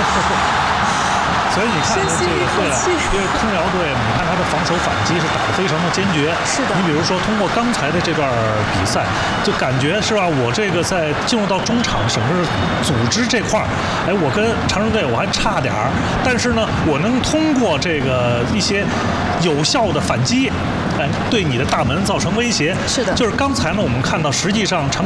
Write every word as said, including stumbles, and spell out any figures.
所以你看，这个对啊，因为通辽队，你看他的防守反击是打得非常的坚决。 是的。 你比如说，通过刚才的这段比赛，就感觉是吧？我这个在进入到中场，整个组织这块儿，哎，我跟长城队我还差点儿，但是呢，我能通过这个一些有效的反击，哎，对你的大门造成威胁。 是的。 就是刚才呢，我们看到实际上长